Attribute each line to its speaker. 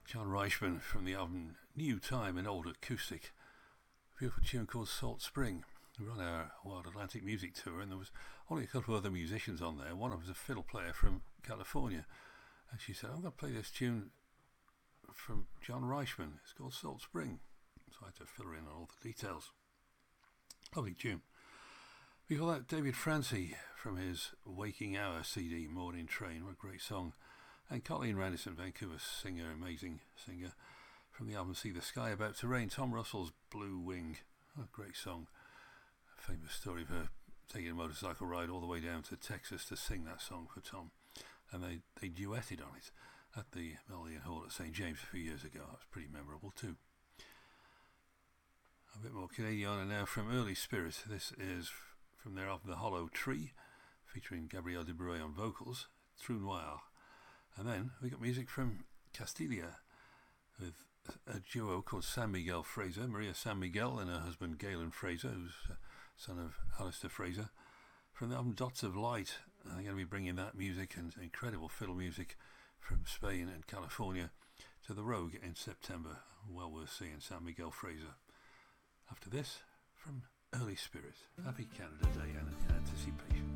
Speaker 1: John Reichman from the album New Time in Old Acoustic. A beautiful tune called Salt Spring. We were on our Wild Atlantic music tour and there was only a couple of other musicians on there. One of them was a fiddle player from California. And she said, I'm going to play this tune from John Reichman. It's called Salt Spring. So I had to fill her in on all the details. Lovely tune. We got that David Francie from his Waking Hour CD, Morning Train. What a great song. And Colleen Randison, Vancouver singer, amazing singer, from the album See the Sky About to Rain, Tom Russell's Blue Wing. What a great song. A famous story of her taking a motorcycle ride all the way down to Texas to sing that song for Tom. And they duetted on it at the Melodeon Hall at St James a few years ago. That was pretty memorable too. A bit more Canadian now from Early Spirit. This is from their album The Hollow Tree, featuring Gabrielle Debruy on vocals, Trou Noir. And then we got music from Castilia with a duo called San Miguel Fraser, Maria San Miguel and her husband Galen Fraser, who's son of Alistair Fraser, from the album Dots of Light. And they're going to be bringing that music and incredible fiddle music from Spain and California to the Rogue in September. Well worth seeing San Miguel Fraser. After this, from Early Spirit. Happy Canada Day and anticipation.